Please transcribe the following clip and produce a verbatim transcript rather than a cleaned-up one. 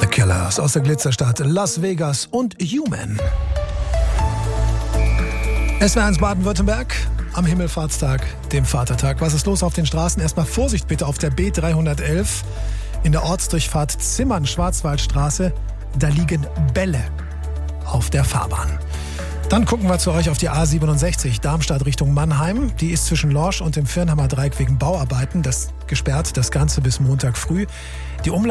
Killers aus der Glitzerstadt Las Vegas und Human. S W R eins Baden-Württemberg am Himmelfahrtstag, dem Vatertag. Was ist los auf den Straßen? Erstmal Vorsicht bitte auf der B dreihundertelf in der Ortsdurchfahrt Zimmern, Schwarzwaldstraße. Da liegen Bälle auf der Fahrbahn. Dann gucken wir zu euch auf die A siebenundsechzig, Darmstadt Richtung Mannheim. Die ist zwischen Lorsch und dem Firnheimer Dreieck wegen Bauarbeiten. Das gesperrt, das Ganze bis Montag früh. Die Umleitung